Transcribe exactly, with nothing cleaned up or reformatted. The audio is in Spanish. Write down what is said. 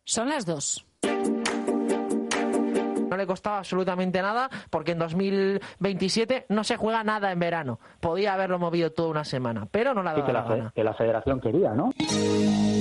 Son las dos. No le costaba absolutamente nada porque en dos mil veintisiete no se juega nada en verano. Podía haberlo movido toda una semana, pero no le ha dado Sí, que la la, gana. que la federación quería, ¿no?